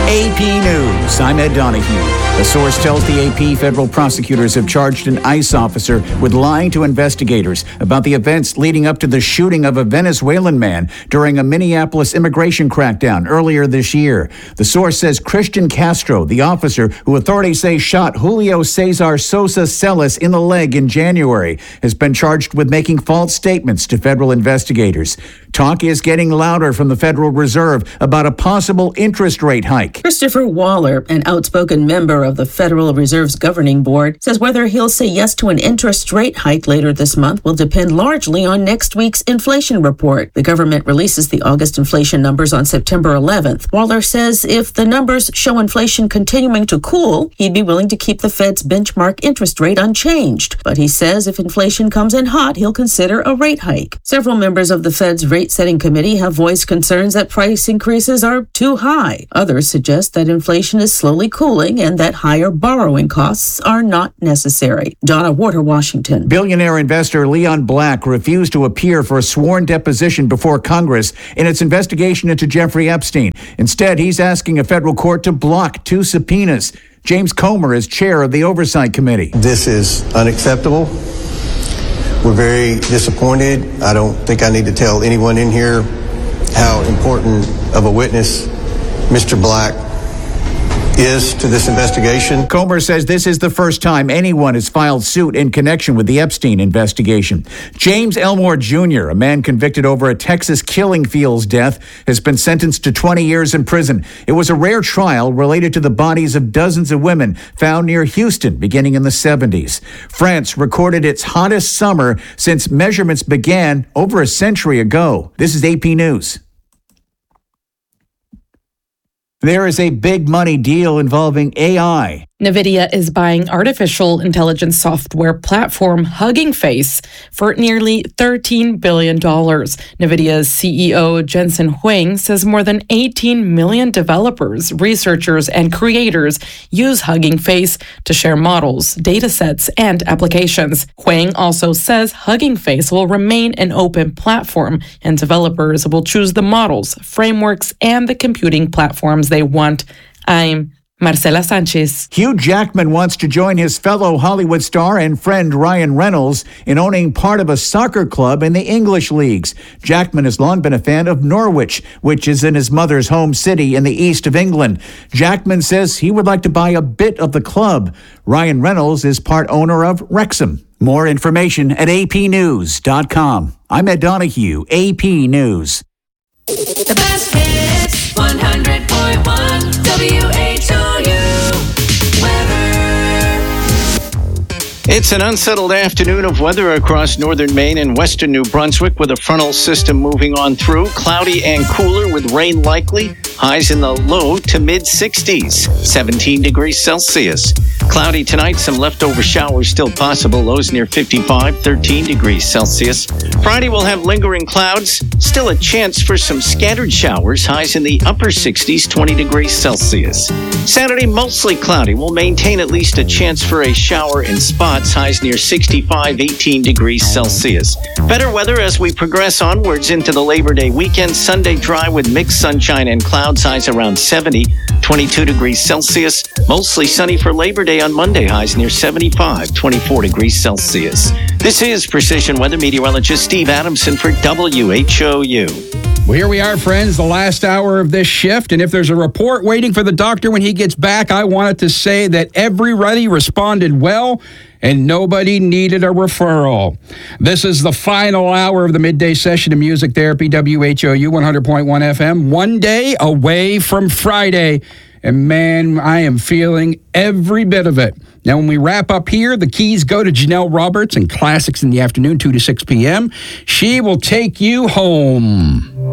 AP News. I'm Ed Donahue. A source tells the AP federal prosecutors have charged an ICE officer with lying to investigators about the events leading up to the shooting of a Venezuelan man during a Minneapolis immigration crackdown earlier this year. The source says Christian Castro, the officer who authorities say shot Julio Cesar Sosa Celis in the leg in January, has been charged with making false statements to federal investigators. Talk is getting louder from the Federal Reserve about a possible interest rate hike. Christopher Waller, an outspoken member of the Federal Reserve's governing board, says whether he'll say yes to an interest rate hike later this month will depend largely on next week's inflation report. The government releases the August inflation numbers on September 11th. Waller says if the numbers show inflation continuing to cool, he'd be willing to keep the Fed's benchmark interest rate unchanged. But he says if inflation comes in hot, he'll consider a rate hike. Several members of the Fed's rate-setting committee have voiced concerns that price increases are too high. Others suggest that inflation is slowly cooling and that higher borrowing costs are not necessary. Donna Warder, Washington. Billionaire investor Leon Black refused to appear for a sworn deposition before Congress in its investigation into Jeffrey Epstein. Instead, he's asking a federal court to block 2 subpoenas. James Comer is chair of the Oversight Committee. This is unacceptable. We're very disappointed. I don't think I need to tell anyone in here how important of a witness Mr. Black is to this investigation. Comer says this is the first time anyone has filed suit in connection with the Epstein investigation. James Elmore Jr., a man convicted over a Texas killing field's death, has been sentenced to 20 years in prison. It was a rare trial related to the bodies of dozens of women found near Houston beginning in the 70s. France recorded its hottest summer since measurements began over a century ago. This is AP News. There is a big money deal involving AI. NVIDIA is buying artificial intelligence software platform Hugging Face for nearly $13 billion. NVIDIA's CEO Jensen Huang says more than 18 million developers, researchers, and creators use Hugging Face to share models, datasets, and applications. Huang also says Hugging Face will remain an open platform, and developers will choose the models, frameworks, and the computing platforms they want. I'm Marcela Sanchez. Hugh Jackman wants to join his fellow Hollywood star and friend Ryan Reynolds in owning part of a soccer club in the English leagues. Jackman has long been a fan of Norwich, which is in his mother's home city in the east of England. Jackman says he would like to buy a bit of the club. Ryan Reynolds is part owner of Wrexham. More information at apnews.com. I'm Ed Donahue, AP News. The best hits, 100.1 WHOU weather. It's an unsettled afternoon of weather across northern Maine and western New Brunswick with a frontal system moving on through. Cloudy and cooler with rain likely. Highs in the low to mid-60s, 17 degrees Celsius. Cloudy tonight, some leftover showers still possible. Lows near 55, 13 degrees Celsius. Friday we'll have lingering clouds. Still a chance for some scattered showers. Highs in the upper 60s, 20 degrees Celsius. Saturday mostly cloudy. We'll maintain at least a chance for a shower in spots. Highs near 65, 18 degrees Celsius. Better weather as we progress onwards into the Labor Day weekend. Sunday dry with mixed sunshine and clouds. Highs around 70, 22 degrees Celsius. Mostly sunny for Labor Day on Monday. Highs near 75, 24 degrees Celsius. This is Precision Weather Meteorologist Steve Adamson for WHOU. Well, here we are, friends, the last hour of this shift. And if there's a report waiting for the doctor when he gets back, I wanted to say that everybody responded well and nobody needed a referral. This is the final hour of the midday session of Music Therapy, WHOU 100.1 FM, one day away from Friday. And man, I am feeling every bit of it. Now, when we wrap up here, the keys go to Janelle Roberts and Classics in the Afternoon, 2 to 6 p.m. She will take you home.